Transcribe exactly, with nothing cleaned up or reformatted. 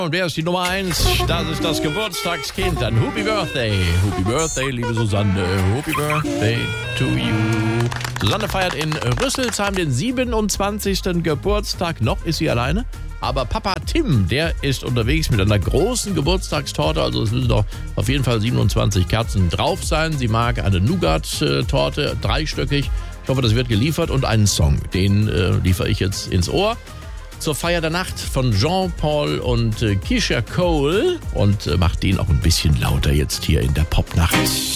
Und wer ist die Nummer eins? Das ist das Geburtstagskind. Ein Happy Birthday. Happy Birthday, liebe Susanne. Happy Birthday to you. Susanne feiert in Rüsselsheim den siebenundzwanzigsten Geburtstag. Noch ist sie alleine. Aber Papa Tim, der ist unterwegs mit einer großen Geburtstagstorte. Also es müssen doch auf jeden Fall siebenundzwanzig Kerzen drauf sein. Sie mag eine Nougat-Torte, dreistöckig. Ich hoffe, das wird geliefert. Und einen Song, den äh, liefere ich jetzt ins Ohr. Zur Feier der Nacht von Jean-Paul und äh, Keisha Cole. Und äh, macht den auch ein bisschen lauter jetzt hier in der Popnacht.